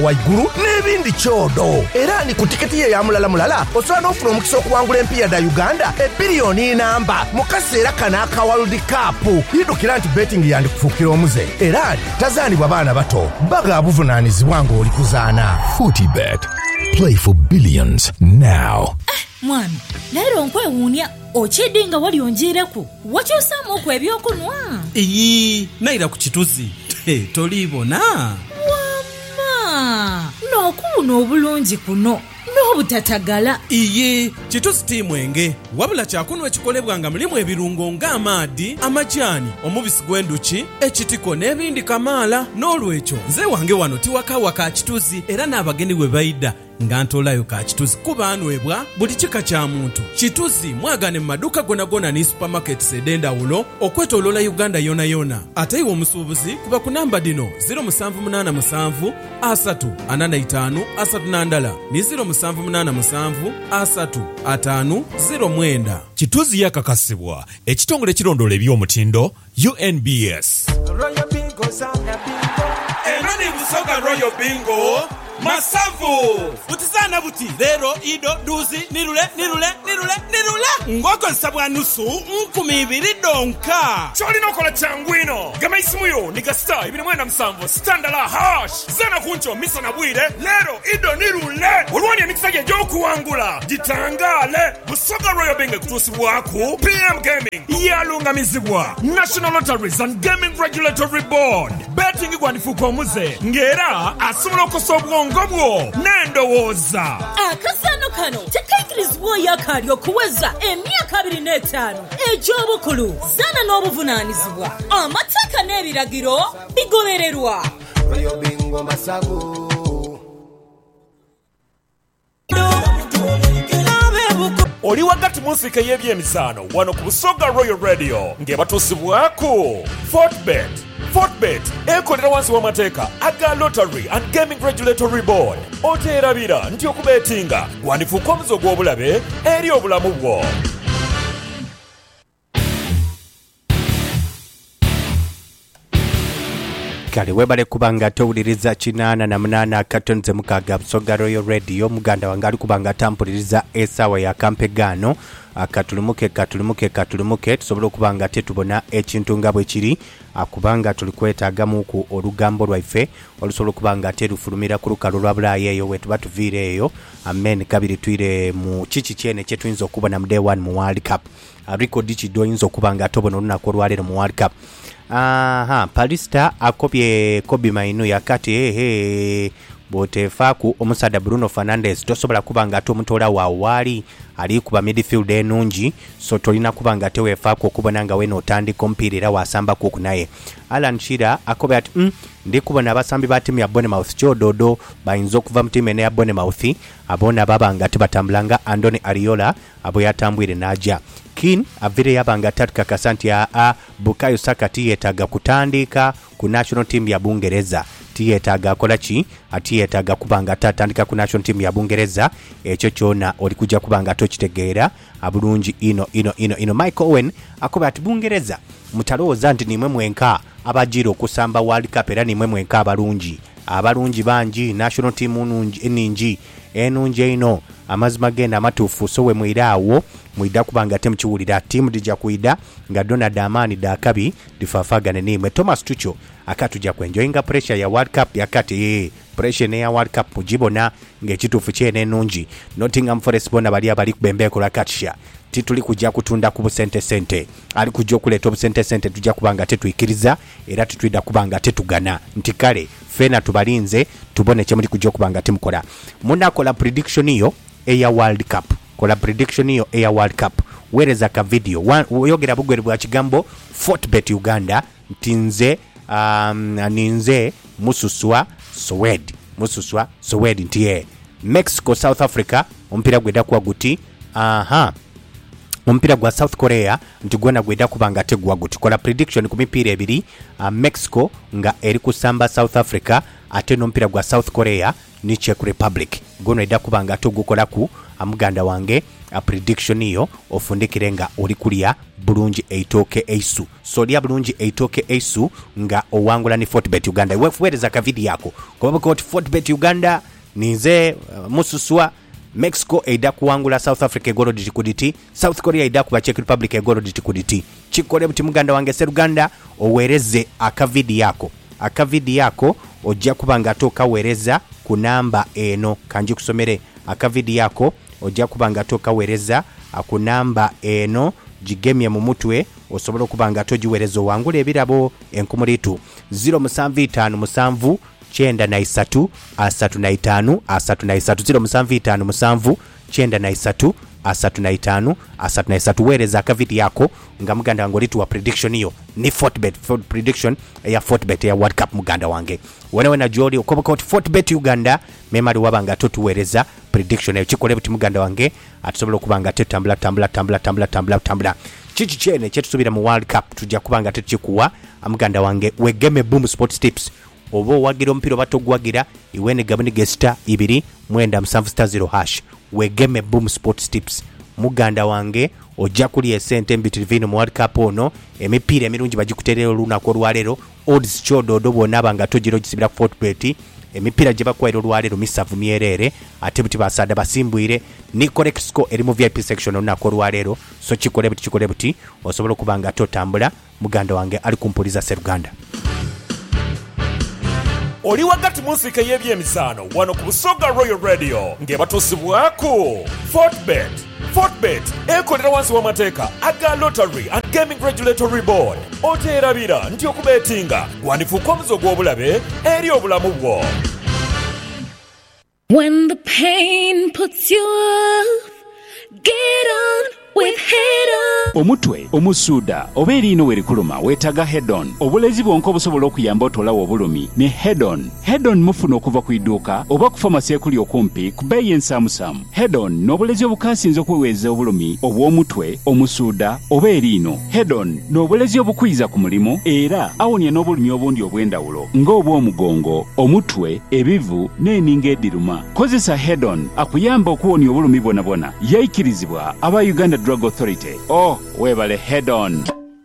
waiguru n'ebindi kyodo. Era ni ku tiketi ye ya mulala osobola n'ofuna omukisa okuwangula empiya da Uganda ebbiliyoni namba mu kaseera kano aka World Cup. Yidukira nti betting yandikufuukira omuze era tazaanibwa baana bato baga buvunaanyizibwa ng'oli kuzaana. FootyBet. Play for billions now. Mwami, naero nkwewuunya okidinga wali onjireku. Wakyusaamu okwo ebyokunwa? Naira ku kituzi. Tolibona? Wamma, n'okuwuna obulungi kuno n'obutatagala. Kituzi timwenge. Wabula kyakunwa ekikolebwa nga mulimu ebirungo ng'amaadi, amajaani, omubisi gw'enduki, ekitiko n'ebindi kamaala. N'olwekyo nze wange wano tiwakawa ka kituzi era n'abagenyi bwe bayida nga ntolayo ka kituzi kuba anwebwa buli kika kya muntu. Kituzi mwagane mu maduuka gona ne supermarkets ed'endawulo okwetooloola Uganda yona. Ate iwe omusuubuzi kuba ku namba dino 0787 345 39 ne 0787 355 Kituzi yakakasibwa ekitongole kirondoola eby'omutindo UNBS. Royal Bingo Zana Bingo. Enani busoga Royal Bingo Masavu Butizana buti Lero ido duzi nirule Ngoko nsabwa nusu 2,000 donka. Choli nokola changwino gama isimuyo nika star ibini mwenda msambo standala hash zana kuncho misa na bwire lero ido nirule ulwani ya mikisage joku wangula jitangale busoga Royal Bingo kutusi waku PM Gaming yalunga mizibwa National Lotteries and Gaming Regulatory Board betting igwanifuko omuze ngera asumula okosobwongo bwo nendowoza akasano kano tekaikirizibwa yakalyo kuweza emyaka 25 eky'obukulu zana n'obuvunaanyizibwa amateeka n'ebiragiro bigobererwa. Royal Bingo Masago. Oli wakati musika y'ebyemisaano wano ku Busoga Royal Radio ng'ebatusibwako FortBet ekolera wansi w'amateeka aga Lottery and Gaming Regulatory Board. Oteerabira nti okubetinga gwandifuuka omuze ogw'obulabe eri obulamu bwo. Kale webale kubanga towuliriza 88 katonze mukaga Busoga Royal Radio muganda wange ali kubanga tampuliriza esawa ya kampegano katulumuke tusobola okubanga tetubona ekintu nga bwe kiri akubanga tuli kwetagamu ku olugambo lwaife olusobola okubanga terufulumira ku lukalu lwa Bulaaya eyo wetuba tuviire eyo amen kabiri twire mu kiki kyene kye tuyinza okubona mu day 1 mu World Cup record kido yinza okubanga tobona olunaku olwaleero mu World Cup. Palista akopye Kobe Mainu yakati botefaku omusada Bruno Fernandes tosobola kubanga ate omutola waawali ali kuba midfield enungi so tolina kubanga ate wefaku okubona nga weno otandika omupiira era wasamba ku naye. Alan Shearer akobe ati ndi kubona abasambi ba timu ya Bournemouth kyododo bayinza okuva mu timu ene ya Bournemouth abona babanga tebatambulanga Andoni Ariola abo yatambwire naja. Kin avire yabanga tatu kakasanti ya Bukayo Saka tiyetaga kutandika ku national team ya Bungereza tiyetaga kolachi atiyetaga kubanga tatandika ku national team ya Bungereza ekyo kyona oli kujja kubanga tokitegeera abulungi ino Michael Owen akoba ati Bungereza mutalooza nti nimwe mwenka abajiro kusamba World Cup era nimwe mwenka abalungi bangi national team ninji enunje ino amazima genda amatuufu so we mwiraawo mwida kubanga temukiwulira timu dijja kuida nga Donald Amani Dakabi difafagane nimwe. Thomas Tuchel akatujja kwenjoyinga pressure ya World Cup yakati pressure ya World Cup mujibona ng'ekituufu kyene nungi. Nottingham Forest bona bali abali kubembeko la katisha tituli kujja kutunda ku busente ali kujja okuleeta obusente tujja kubanga tetuyikiriza era tutwida kubanga tetugana nti kale fena tubalinze tubone kyemuli kujja kubanga temukola munakola prediction iyo eya World Cup wereza ka video oyogera bugwere bwa kigambo FortBet Uganda ntinze ninze mususwa Sweden ntiye Mexico South Africa ompira gweda kwa guti ompira gwa South Korea ntigona gweda kubanga tegwa guti kola prediction ku mipiira ebiri Mexico nga eri kusamba South Africa ate nompira gwa South Korea ni Czech Republic gono eda kubanga togukola ku amuganda wange prediction iyo ofundikire nga oli kulya bulungi eitooke eisu. So lya bulungi eitooke eisu nga owangula ni Fortbet Uganda. Wefuereza ka video yako kwa kuti Fortbet Uganda nize mususwa Mexico eida kuwangula South Africa egoro ditikuditi, South Korea eida kuba Czech Republic egoro ditikuditi. Chikole buti muganda wange Seruganda owereze akavidi yako ojja kubanga toka wereza ku namba eno kanji kusomere akavidi yako ojja kubanga toka wereza ku namba eno jigemye mu mutwe osobola kubanga tojiwerezo wangula ebirabo enkumulitu 0757 chenda na isatu asatu na itanu asatu na isatu 0757 chenda na isatu asatu na itanu asatu na isatu. Wereza akavidi yako nga muganda wange litu wa prediction hiyo ni Fortbet prediction ya Fortbet ya World Cup muganda wange wena joli okoboka oti Fortbet Uganda memali wabanga totuwereza prediction ya chikole buti muganda wange atusobola kubanga tambula chichi chene chetusubira mu World Cup tujja kubanga tuchikuwa muganda wange wegeme Boom Sports Tips obo wagira mpiro batogwagira iwene gabani gesta 2 mwenda 770# wegeme Boom Sports Tips muganda wange ojja kuli esente mbitivino mu World Cup ono emipira emirungi bagikuterero lunako lwalero odds chododo bonabanga tojiro gisibira Fortbet emipira gye bakwero lwalero misavu myerere ate buti basada basimbwire ni correct score eri mu VIP section lunako lwalero so chikole buti osobola kubanga totambula muganda wange ali kumpuliza Seruganda. Oli wakati musika y'ebyemisano wano ku Busoga Royal Radio ng'ebatusibwako Fortbet ekolera wansi w'amateeka aga Lottery and Gaming Regulatory Board. Oteerabira nti okubetinga gwandifuuka omuze gw'obulabe eri obulamu bwo. When the pain puts you off, get on with Head-On. Omutwe, omusuuda, oba erino werikuluma wetaga Head-On. Obulezi bwonko obusobola okuyamba otolawo obulumi ne Head-On. Head-On mufuna okuva ku idduuka oba ku famasi ekuli okumpi ku bbeeyi ensaamusaamu. Head-On n'obulezi obukasinza okuweweeza obulumi obw'omutwe, omusuuda oba erino. Head-On n'obulezi obukwiza ku mulimu era awonya n'obulumi obundi obw'endawulo ng'obw'omugongo, omutwe, ebivu n'eninga ediruma. Kozesa Head-On akuyamba okuwonya obulumi bwonabwona. Yayikirizibwa aba Uganda Drug Authority. Webale Head-On.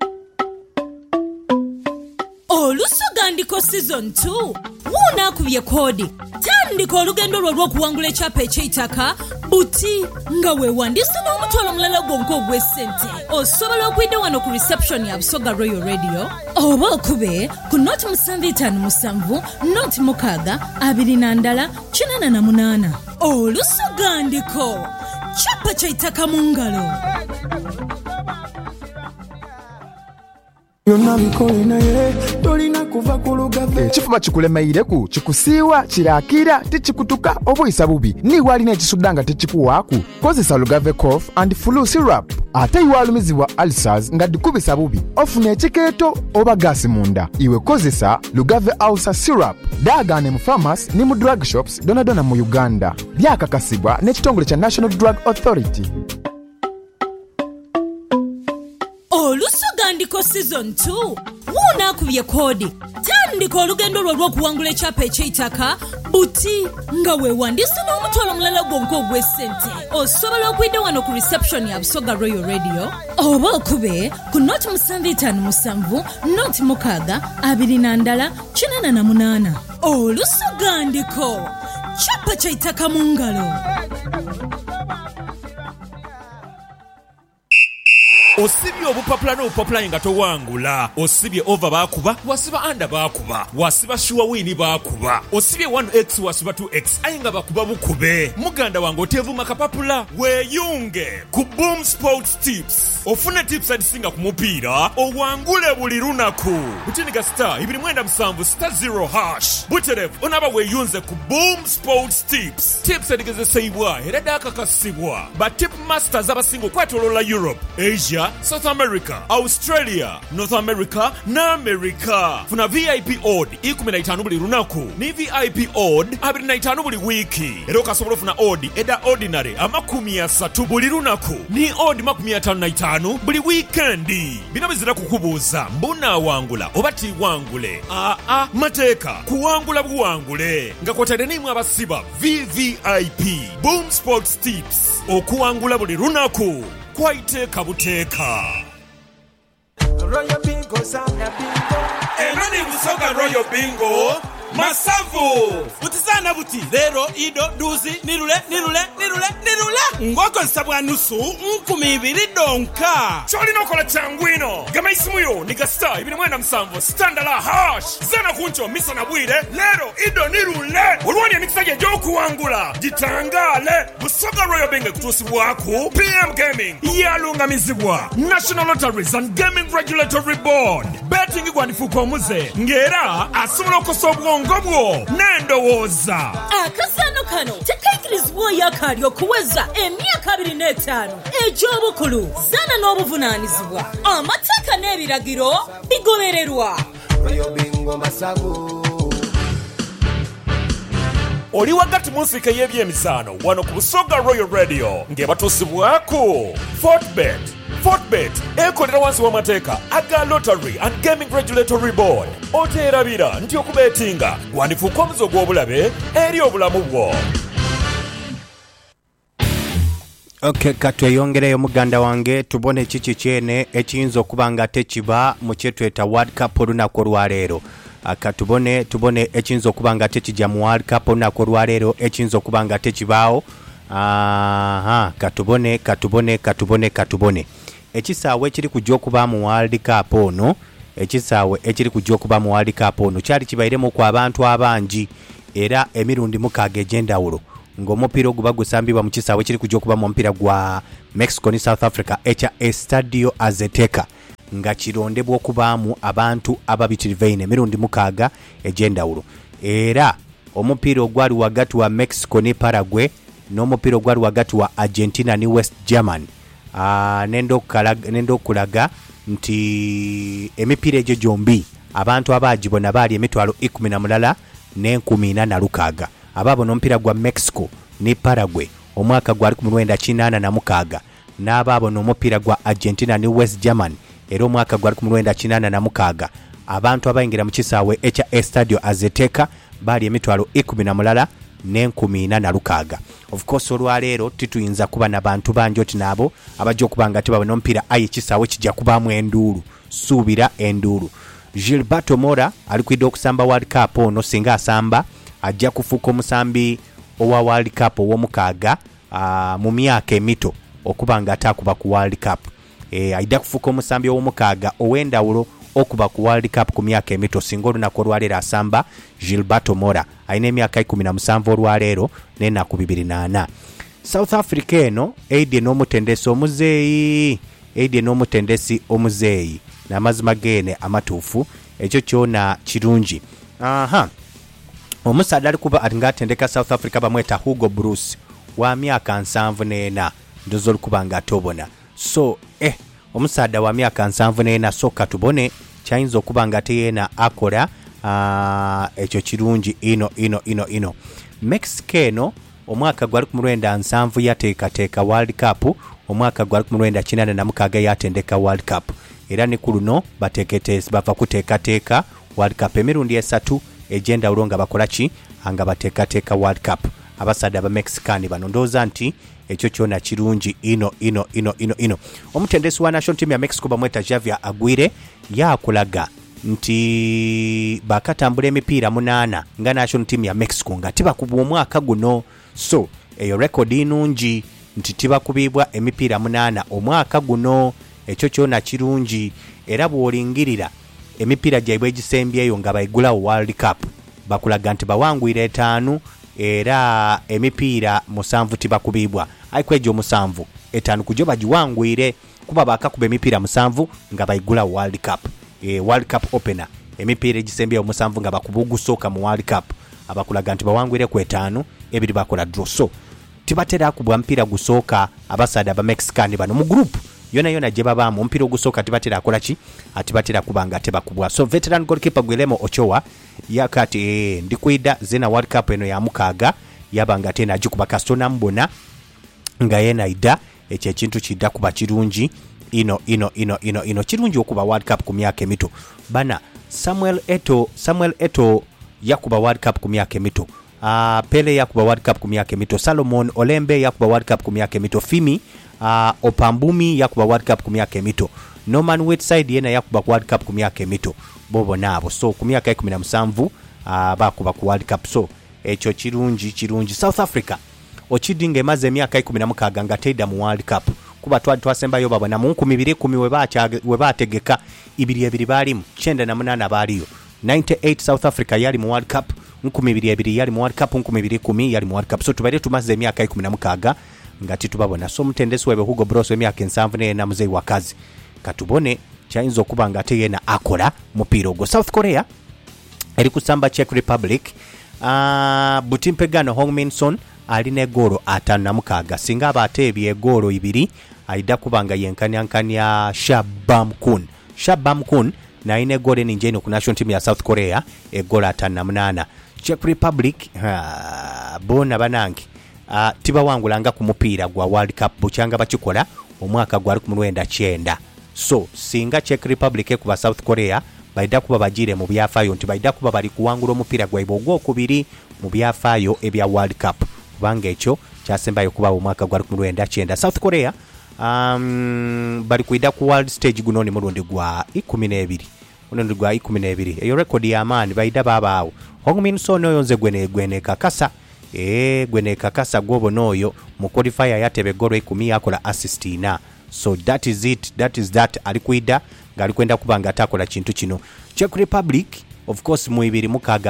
Olusogandiko season 2 wunaakubye koodi tandika olugendo lwo lw'okuwangula ekyapa eky'eitaka buti nga weewandiisa n'omutwalo omulala gwonka ogw'essente. Osobola okuyita wano ku reception ya Busoga Royal Radio oba okube ku noti 757 noti 6 Olusogandiko kyapa ky'eitaka mu ngalo. Ekifuba kikulemeireku kikusiiwa kirakira tikikutuka obuyisa bubi niwe alina ekisuddanga tekikuwaaku kozesa Lugave cough and flu syrup ate iwalumizibwa ulcers nga dikubisa bubi ofuna ekikeeto oba gasi munda iwe kozesa Lugave ulcer syrup daagane mu pharmacy ne mu drug shops donadona mu Uganda byakakasibwa n'ekitongole kya National Drug Authority. Olusogandiko season 2 wunaakubye koodi tandika olugendo lwo lw'okuwangula ekyapa eky'eitaka buti nga weewandiisa n'omutwalo omulala gwonka ogw'essente. Osobola okuyita wano ku reception ya Busoga Royal Radio oba okube ku noti 757 noti 6 Olusogandiko kyapa ky'eitaka mu ngalo. Osibye obupapula n'obupapula nga towangula. Osibye over bakuba, wasiba under bakuba, wasiba sure win bakuba. Osibye 1x wasiba 2x ayinga bakuba bukube. Muganda wange otevuma kapapula weeyunge ku Boom Sports Tips. Ofune tips adisinga ku mupiira owangule buli lunaku. Butinika star 277*0#. Buterev onaba weeyunze ku Boom Sports Tips. Tips adigezesebwa era dakakasibwa ba tip masters abasinga okwetoloola Europe, Asia South America, Australia, North America na America. Funa VIP odd 15 buli lunaku ni VIP odd 25 buli wiki. Era okasobola funa odd eda ordinary 30 buli lunaku ni odd 55 buli weekendi. Bino bizira kukubuuza mbuna wangula oba ti wangule. Mateeka kuwangula buwangule nga kwotadde nimwe abasiba VVIP Boom Sports Tips okuwangula buli lunaku kwaiteeka buteeka. Royal Bingo sana bingo. Enani busoga Royal Bingo masavu butisana buti lero ido duzi nirule ngokozesa bwa nusu 2,000 donka. kyolina okola kyangwino gama isimu yo ni gasita 27 standala hash zana kuncho misa na bwire lero ido nirule olwani emikisa gye gy'okuwangula gitangale busoga Royal Bingo kutuusibwaku PM Gaming yalungamizibwa National Lotteries and Gaming Regulatory Board. Betting igwandifuuka omuze ng'era asobola okukosa obwongo bwo n'endowooza. Akasano kano tekaikirizibwayo akaali okuweza emyaka 25 egy'obukulu. Zana n'obuvunaanyizibwa. Amateeka n'ebiragiro bigobererwa. Royal Bingo masavu. Oli wagati mu nsika y'ebyemizaano wano ku Busoga Royal Radio ng'ebatuusibwaku Fortbet ekolera wansi w'amateeka aga Lottery and Gaming Regulatory Board. Oteerabira nti okubeetinga gwandifuuka omuzo gw'obulabe eri obulamu bwo. Okay, katweyongereyo muganda wange tubone kiki kyene ekiyinza okuba nga tekiba mu kyetweta World Cup olunaku olwaleero. Katubone ekiyinza okuba nga tekijja mu World Cup olunaku olwaleero, ekiyinza okuba nga tekibaawo. Katubone ekisaawe ekiri kujja okuba mu World Cup ono, kyali kibairemu ku abantu abangi era emirundi mukaaga egy'endawulo ng'omupiira oguba gusambibwa mu kisaawe ekiri kujja okuba mu mupiira gwa Mexico ne South Africa ekya Estadio Azteca nga kirondebwa okubaamu abantu ababitiriveine emirundi mukaaga egy'endawulo. Era omupiira ogwali wagati wa Mexico ne Paraguay n'omupiira ogwali wagati wa Argentina ne West Germany nendo okulaga nti emipiira egyo gyombi abantu abagibona baali emitwalo 17,446. Ababo n'omupiira gwa Mexico ne Paraguay omwaka gwali 1986 n'ababo n'omupiira gwa Argentina ne West Germany era omwaka gwali 1986. Abantu abayingira mu kisaawe ekya Estadio Azteca baali emitwalo 17,446. Of course olwaleero tituyinza kuba n'abantu bangi oti nabo abajja okuba nga tebabona omupiira aye ekisaawe kijja kubaamu enduulu. Suubira enduulu. Gilberto Mora ali kwidde okusamba World Cup ono singa asamba ajja kufuuka omusambi owa World Cup ow'omukaaga mu myaka emito okuba nga atakuba ku World Cup. Ajja kufuuka omusambi ow'omukaaga ow'endawulo okuba ku World Cup ku myaka emito singa olunaku olwaleero asamba Gilberto Mora alina emyaka 17 olwaleero n'ennaku 24. South Africa eno Aidie n'omutendesi omuzeeyi n'amazima geene amatuufu ekyo kyona kirungi. Omusaadde ali kuba atingatendeka South Africa bamweta Hugo Bruce wa myaka 74 ndozo olikuba nga atobona. So omusaadde wa myaka 74 so katubone kyayinza okuba nga teyeena akola ekyo kirungi ino. Mexico eno omwaka gwali 1970 yateekateeka World Cup, omwaka gwali 1986 yatendeka World Cup. Era ne ku luno bava kuteekateeka World Cup emirundi 3 egy'endawulo nga bakola ki nga bateekateeka World Cup. Abasaadde aba Mexicani bano ndowooza nti ekyo kyona kirungi ino. Omutendesi wa national team ya Mexico bamweta Javier Aguirre yakulaga nti bakatambula emipiira 8 nga national team ya Mexico nga tibakubwa omwaka guno. So eyo record inungi nti tibakubibwa emipiira 8 omwaka guno. Ekyo kyona kirungi era bw'olingirira emipiira gyabwe egisembyeyo nga bayigulawo World Cup bakulaga nti bawangwire 5 era emipiira 7 tibakubibwa. Aikwejo 7 5 kujo bagiwangwire kuba bakakuba emipiira 7 nga bayigulawo World Cup. World Cup opener emipiira egisembyeyo 7 nga bakubugusooka mu World Cup abakulaga nti bawangwire ku 5 ebiri bakola draw. So tibatera kubwa mpira gusooka abasaadde aba Mexicani bano mu group yona gye babaamu omupiira ogusooka tebatera akola ki ati batera kuba nga tebakubwa. So veteran goalkeeper Guillermo Ochoa yakati ndikuida zena World Cup eno ya mukaaga yabanga tena agikuba kasito namubona nga yenaida ekyo ekintu kidda kuba kirungi ino kirungi okuba World Cup ku myaka emito bana. Samuel Eto'o yakuba World Cup ku myaka emito, Pele yakuba World Cup ku myaka emito, Salomon Olembe yakuba World Cup ku myaka emito, Fimi Opambumi yakuba World Cup ku myaka emito, Norman Whiteside yena yakuba World Cup ku myaka emito bobo nabo. So ku myaka 17 bakuba ku World Cup. So ekyo kirungi. South Africa Ochidinga emaze emyaka 16 nga teida mu World Cup kuba twasembayo babona mu 2010 we bategeka 2 balimu 98 baliyo. 98 South Africa yali mu World Cup, 2002 yali mu World Cup, 2010 yali mu World Cup. So tubale tumaze emyaka 16 nga titubabona. So mutendesi webe Hugo Broos emyaka 7 na muzei wakazi katubone kyayinza okuba nga ate yena akola mupiira ogwo. South Korea eri kusamba Czech Republic. Butimpegano Hong-min Son alina egolo 5-6 singa abateebye egolo 2 aida kubanga yenkanya Shabam Kun na alina egolo eningi eno ku national team ya South Korea egolo 5-8. Czech Republic bona banange tibawangulanga ku mupiira gwa World Cup bukyanga bakikola omwaka gwa 19. So singa Czech Republic ekuba South Korea baida kuba bagire mu byafaayo nti baida kuba bali kuwangula omupiira gwaibwe ogwokubiri mu byafaayo ebya World Cup kubanga ekyo kyasembayo kuba omwaka gwa 19. South Korea bali kuida ku world stage guno ni mulundi gwa 12 eyo record ya maani baida babaawo. Hong-min Son oyo nze gwene kakasa gwene kakasa gwobo noyo mu qualifier yatebe golo 10 yakola assist ina. So that is that ali kuida ngali kwenda kubanga atakola kintu kino. Czech Republic of course mu 26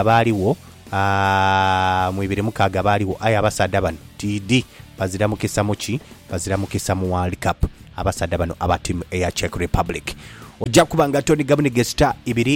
baliwo aya abasada bano TD bazira mukisa mu World Cup abasada bano aba team ya Czech Republic. Ojja kubanga Tony Gabnige star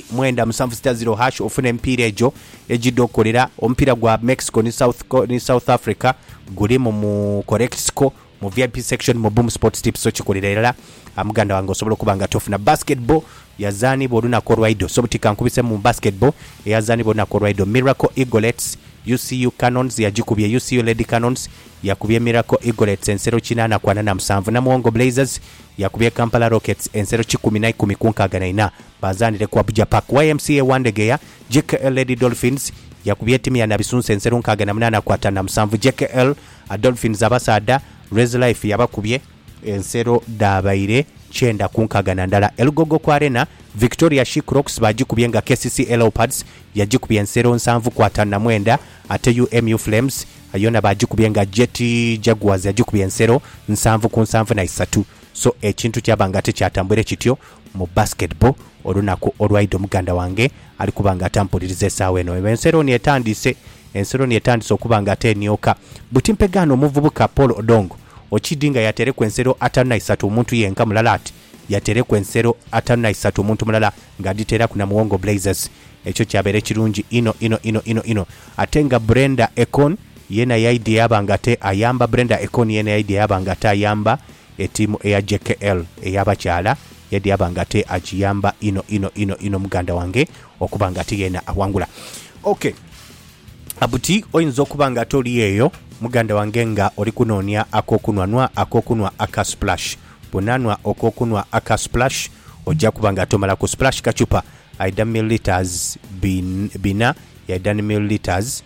2-7-0# ofuna empiira ejo ejidokolera omupiira gwa Mexico ni South Africa guli mu correct score mu VIP section mu Boom Sports Tips. So kikolera amuganda wange osobola kubanga tofuna basketball yazani boluna korwaido so butika nkubise mu basketball yazani boluna korwaido. Miracle Eaglets UCU Cannons yajikubye UCU Lady Cannons yakubye Miracle Eaglets ensero 8-47 na Muwongo Blazers yakubye Kampala Rockets ensero 10-10 kunkagana bazanire ku Abuja Park. YMCA Wandegeya JKL Lady Dolphins yakubye timu ya Nabisunse ensero 8-5 JKL Dolphins abasada Res Life yabakubye ensero dabaire 9-6 Elgogo kwa Arena Victoria Chic Rocks bajikubye nga KCC Leopards yajikubye ensero 7-5 ate UMU Flames ayona bajikubye nga Jet Jaguars yajikubye ensero 7-3. So ekintu kyabanga tekyatambwire kityo mu basketball olunaku olwaido muganda wange ali kubanga atampulirize sawe eno ensero ni etandise okubanga atenyoka. Butimpegano omuvubuka Paul Odongo Ochidinga yatere kwensero 5-3 omuntu yenka mulala ati yatere kwensero 5-3 omuntu mulala ngaditera kuna Muwongo Blazers. Ekyo kyabere kirungi ino atenga Brenda Ekon yena yaidi yabangate ayamba Brenda Ekon yena yaidi yabangate ayamba etimu eya JKL eyabakyala yadi yabangate akiyamba ino muganda wange okubanga yena awangula. Okay abuti oyinza okubanga toli eyo muganda wange nga oli kunonya akokunwa aka splash bonanwa okokunwa aka splash ojja kubanga tomala ku splash kachupa aida milliliters bina yaida milliliters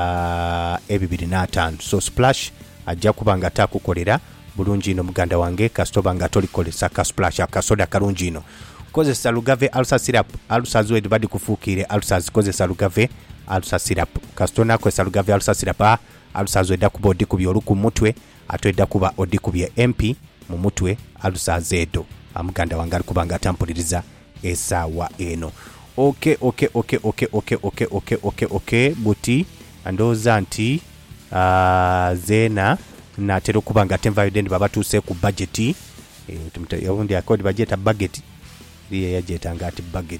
2.5. So splash ajja kubanga takukolera bulungi ino muganda wange kastoba nga toli kolesa ka splash akasoda kalungi ino kozesa Lugave Ulcer Syrup ulcers we badi kufukire ulcers kozesa Lugave Ulcer Syrup kastona ko Lugave Ulcer Syrup ulcers we dakuba odikubye oluku mutwe atwedda kuba odikubye MP mu mutwe ulcers edo amuganda wange ali kubanga tampuliriza esawa eno. Okay buti andoza nti zena natero kubanga tenvayo dendi babatuse ku budget yabundi akodi budget budget liye yajeta ngati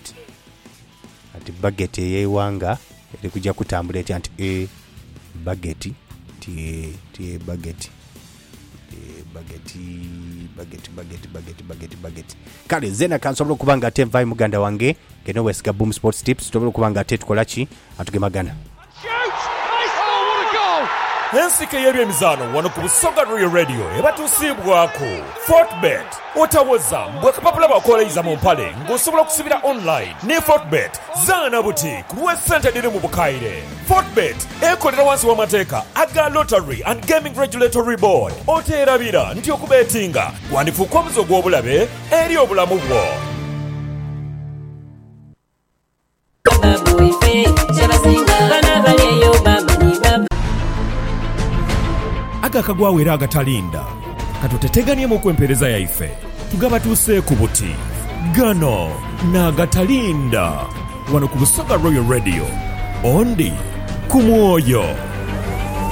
budget yewanga eri kujja kutambula anti budget ti budget bageti kale zena kansobola okubanga ate nvayo muganda wange ngeno wesiga boom sports tips tusobola okubanga ate tukolaki atugemagana ensike y'ebyemizaano wano ku Busoga Royal Radio ebatusiibwako Fortbet otawoza bwekapapula bakoleyiza mu mpale ng'osobola okusibira online ne Fortbet zaana buti ku lw'essente liri mu bukaire. Fortbet ekolera wansi w'amateeka aga Lottery and Gaming Regulatory Board. Oteerabira nti okubeetinga wandifuuka omuzo gw'obulabe eri obulamu bwo. Agakagwawo era agatalinda katuteteganyemu okwempereza yaife tugaba tuuse ku buti gano n'agatalinda wano ku Busoga Royal Radio ondi ku mwoyo.